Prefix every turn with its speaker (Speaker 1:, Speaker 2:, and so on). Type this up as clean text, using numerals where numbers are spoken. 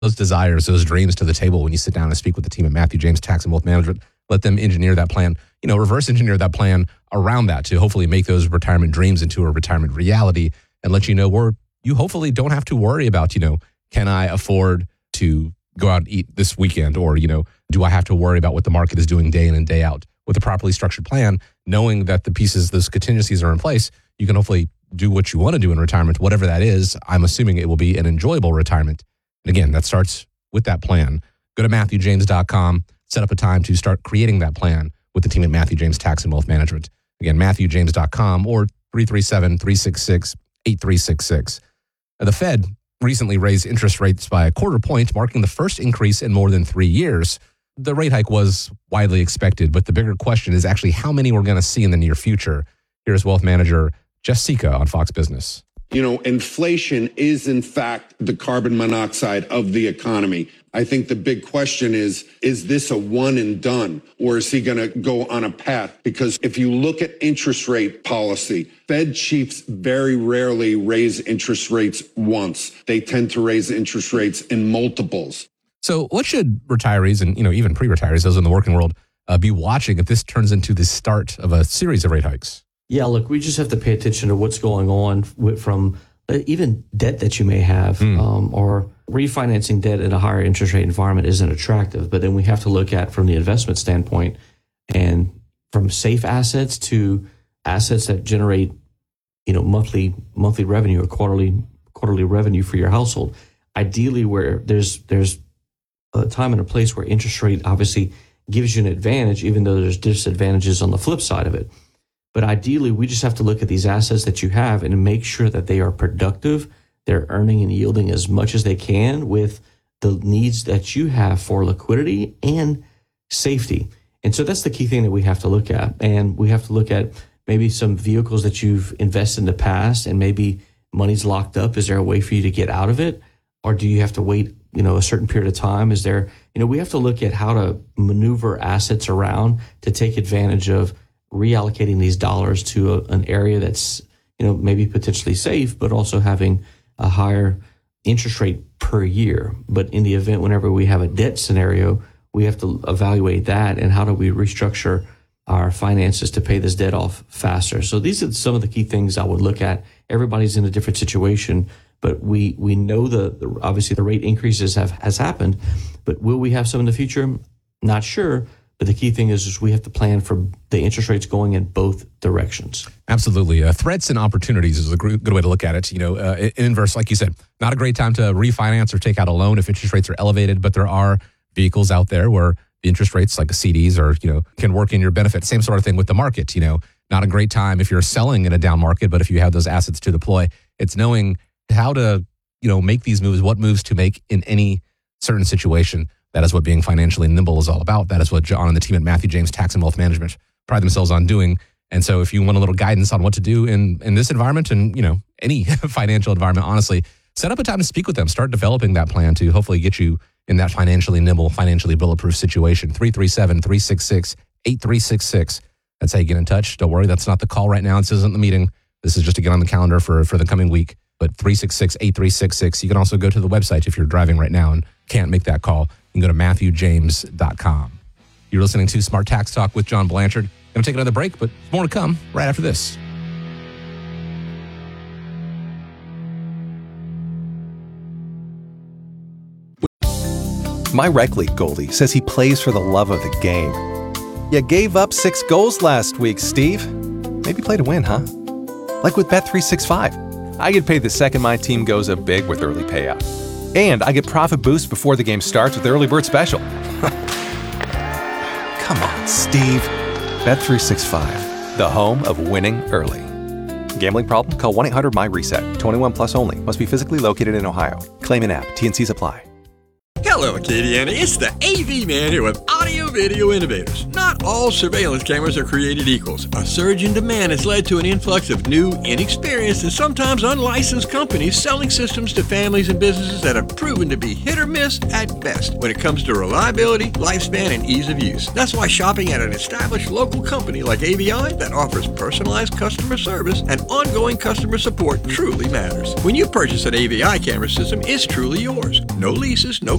Speaker 1: those desires, those dreams to the table when you sit down and speak with the team at Matthew James Tax and Wealth Management. Let them engineer that plan, reverse engineer that plan around that to hopefully make those retirement dreams into a retirement reality and let you know where you hopefully don't have to worry about, can I afford to go out and eat this weekend? Or, do I have to worry about what the market is doing day in and day out? With a properly structured plan, knowing that the pieces, those contingencies are in place, you can hopefully do what you want to do in retirement, whatever that is. I'm assuming it will be an enjoyable retirement. And again, that starts with that plan. Go to MatthewJames.com, set up a time to start creating that plan with the team at Matthew James Tax and Wealth Management. Again, MatthewJames.com or 337-366-8366. The Fed recently raised interest rates by a quarter point, marking the first increase in more than 3 years. The rate hike was widely expected, but the bigger question is actually how many we're going to see in the near future. Here's wealth manager Jeff Sika on Fox Business.
Speaker 2: Inflation is, in fact, the carbon monoxide of the economy. I think the big question is this a one and done, or is he going to go on a path? Because if you look at interest rate policy, Fed chiefs very rarely raise interest rates once. They tend to raise interest rates in multiples.
Speaker 1: So what should retirees and, even pre-retirees, those in the working world, be watching if this turns into the start of a series of rate hikes?
Speaker 3: Yeah, look, we just have to pay attention to what's going on from even debt that you may have, or refinancing debt in a higher interest rate environment isn't attractive. But then we have to look at from the investment standpoint and from safe assets to assets that generate, monthly revenue or quarterly revenue for your household. Ideally, where there's a time and a place where interest rate obviously gives you an advantage, even though there's disadvantages on the flip side of it. But ideally, we just have to look at these assets that you have and make sure that they are productive, they're earning and yielding as much as they can with the needs that you have for liquidity and safety. And so that's the key thing that we have to look at. And we have to look at maybe some vehicles that you've invested in the past and maybe money's locked up. Is there a way for you to get out of it? Or do you have to wait, a certain period of time? Is there, we have to look at how to maneuver assets around to take advantage of reallocating these dollars to an area that's, maybe potentially safe, but also having a higher interest rate per year. But in the event, whenever we have a debt scenario, we have to evaluate that and how do we restructure our finances to pay this debt off faster. So these are some of the key things I would look at. Everybody's in a different situation, but we know the obviously the rate increases has happened, but will we have some in the future? Not sure. But the key thing is we have to plan for the interest rates going in both directions.
Speaker 1: Absolutely. Threats and opportunities is a good way to look at it. In inverse, like you said, not a great time to refinance or take out a loan if interest rates are elevated, but there are vehicles out there where the interest rates like the CDs or, can work in your benefit. Same sort of thing with the market, not a great time if you're selling in a down market, but if you have those assets to deploy, it's knowing how to, make these moves, what moves to make in any certain situation. That is what being financially nimble is all about. That is what John and the team at Matthew James Tax and Wealth Management pride themselves on doing. And so if you want a little guidance on what to do in this environment and, any financial environment, honestly, set up a time to speak with them. Start developing that plan to hopefully get you in that financially nimble, financially bulletproof situation. 337-366-8366. That's how you get in touch. Don't worry, that's not the call right now. This isn't the meeting. This is just to get on the calendar for the coming week. But 366-8366. You can also go to the website if you're driving right now and can't make that call. You can go to MatthewJames.com. You're listening to Smart Tax Talk with John Blanchard. Going to take another break, but more to come right after this.
Speaker 4: My rec league goalie says he plays for the love of the game. You gave up 6 goals last week, Steve. Maybe play to win, huh? Like with Bet365. I get paid the second my team goes up big with early payout. And I get profit boost before the game starts with Early Bird Special. Come on, Steve. Bet365, the home of winning early. Gambling problem? Call 1-800-MY-RESET. 21 plus only. Must be physically located in Ohio. Claim in app. T&Cs apply.
Speaker 5: Hello, Acadiana. It's the AV Man here with Audio Video Innovators. Not all surveillance cameras are created equals. A surge in demand has led to an influx of new, inexperienced, and sometimes unlicensed companies selling systems to families and businesses that have proven to be hit or miss at best when it comes to reliability, lifespan, and ease of use. That's why shopping at an established local company like AVI that offers personalized customer service and ongoing customer support truly matters. When you purchase an AVI camera system, it's truly yours. No leases, no